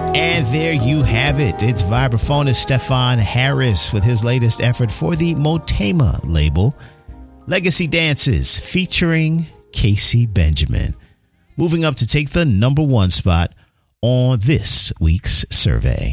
And there you have it. It's vibraphonist Stefan Harris with his latest effort for the Motema label, Legacy Dances, featuring Casey Benjamin. Moving up to take the number one spot on this week's survey.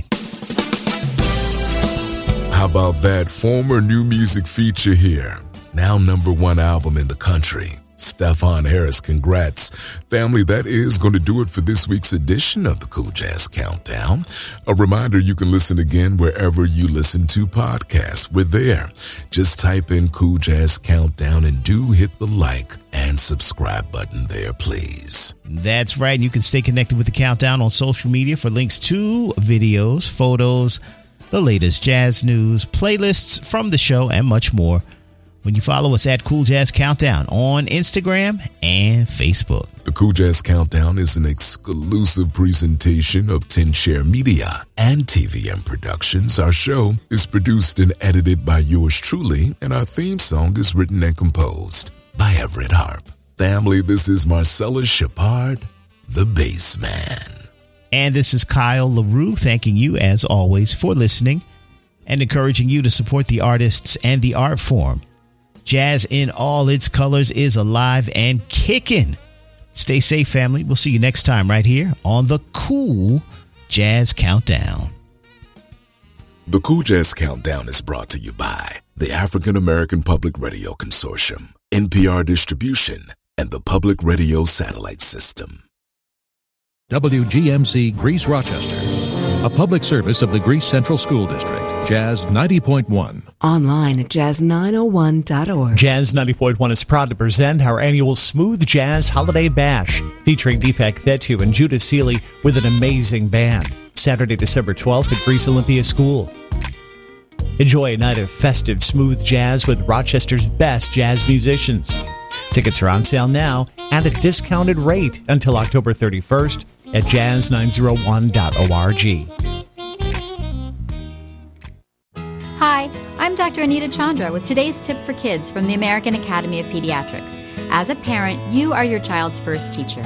How about that former new music feature here? Now number one album in the country. Stefan Harris, congrats. Family, that is going to do it for this week's edition of the Cool Jazz Countdown. A reminder, you can listen again wherever you listen to podcasts. We're there. Just type in Cool Jazz Countdown and do hit the like and subscribe button there, please. That's right. You can stay connected with the Countdown on social media for links to videos, photos, the latest jazz news, playlists from the show, and much more when you follow us at Cool Jazz Countdown on Instagram and Facebook. The Cool Jazz Countdown is an exclusive presentation of 10 Share Media and TVM Productions. Our show is produced and edited by yours truly, and our theme song is written and composed by Everett Harp. Family, this is Marcellus Shepard, the bass man. And this is Kyle LaRue, thanking you as always for listening and encouraging you to support the artists and the art form. Jazz in all its colors is alive and kicking. Stay safe, family. We'll see you next time right here on the Cool Jazz Countdown. The Cool Jazz Countdown is brought to you by the African American Public Radio Consortium, NPR Distribution, and the Public Radio Satellite System. WGMC Greece Rochester, a public service of the Greece Central School District. Jazz 90.1. Online at jazz901.org. Jazz 90.1 is proud to present our annual Smooth Jazz Holiday Bash, featuring Deepak Thettu and Judah Seeley with an amazing band. Saturday, December 12th at Greece Olympia School. Enjoy a night of festive smooth jazz with Rochester's best jazz musicians. Tickets are on sale now and at discounted rate until October 31st at jazz901.org. Hi, I'm Dr. Anita Chandra with today's tip for kids from the American Academy of Pediatrics. As a parent, you are your child's first teacher.